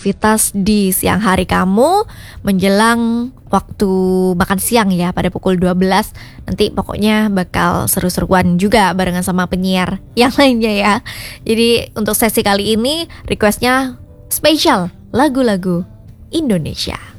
aktivitas di siang hari kamu menjelang waktu makan siang ya pada pukul 12. Nanti pokoknya bakal seru-seruan juga barengan sama penyiar yang lainnya ya. Jadi untuk sesi kali ini requestnya spesial lagu-lagu Indonesia.